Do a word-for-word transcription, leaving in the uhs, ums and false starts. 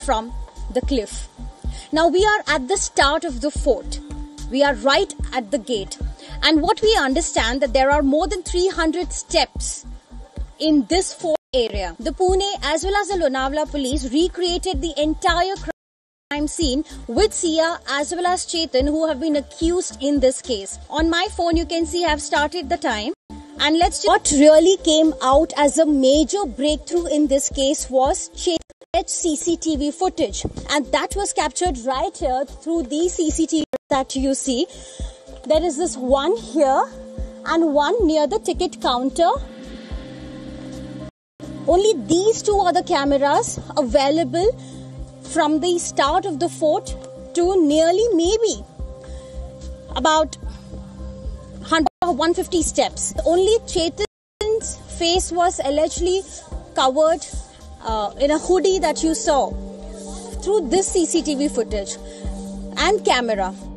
from the cliff. Now we are at the start of the fort. We are right at the gate. And what we understand that there are more than three hundred steps in this fort area. The Pune as well as the Lonavala police recreated the entire crime scene with Sia as well as Chetan, who have been accused in this case. On my phone you can see I have started the time. And let's what really came out as a major breakthrough in this case was Chetan's C C T V footage, and that was captured right here through these C C T V that you see. There is this one here and one near the ticket counter. Only these two are the cameras available from the start of the fort to nearly maybe about one hundred fifty steps. Only Chetan's face was allegedly covered uh, in a hoodie that you saw through this C C T V footage and camera.